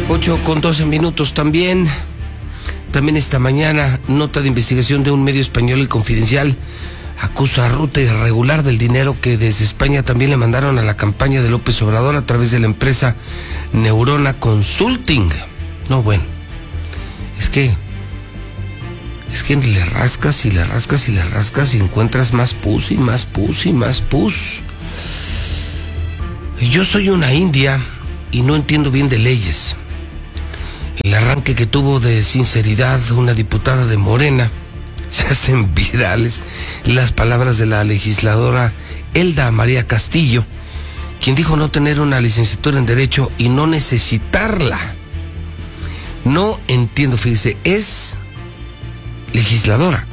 8:12 también. También esta mañana, nota de investigación de un medio español, El Confidencial, acusa a ruta irregular del dinero que desde España también le mandaron a la campaña de López Obrador a través de la empresa Neurona Consulting. No, bueno, es que le rascas y le rascas y le rascas y encuentras más pus y más pus y más pus. Yo soy una india y no entiendo bien de leyes. El arranque que tuvo de sinceridad una diputada de Morena, se hacen virales las palabras de la legisladora Elda María Castillo, quien dijo no tener una licenciatura en Derecho y no necesitarla. No entiendo, fíjese, es legisladora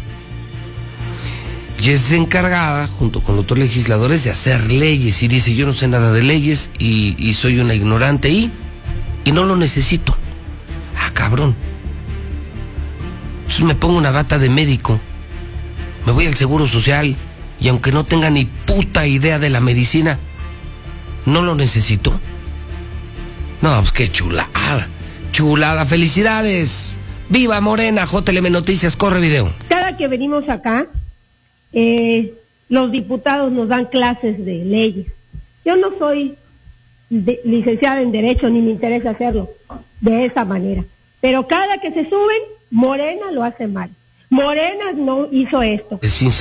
y es encargada, junto con otros legisladores, de hacer leyes, y dice yo no sé nada de leyes y soy una ignorante y no lo necesito. Ah, cabrón. Entonces me pongo una bata de médico, me voy al Seguro Social y aunque no tenga ni puta idea de la medicina, no lo necesito. No, pues qué chulada. Chulada, felicidades. ¡Viva Morena! JLM Noticias, corre video. Cada que venimos acá, los diputados nos dan clases de leyes. Yo no soy licenciada en Derecho, ni me interesa hacerlo de esa manera. Pero cada que se suben, Morena lo hace mal. Morena no hizo esto. Es